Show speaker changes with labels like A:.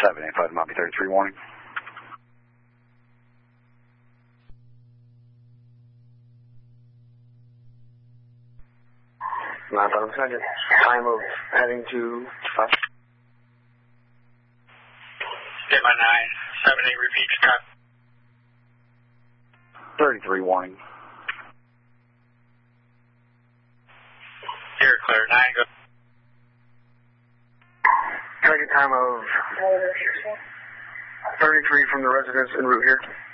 A: 785 Mobby 33 warning.
B: Not bottom second. Time of heading to 5.
C: Get my 978 repeat Scott.
A: 33 warning.
C: Here, clear. 9 go.
B: Target time of 33 from the residence en route here.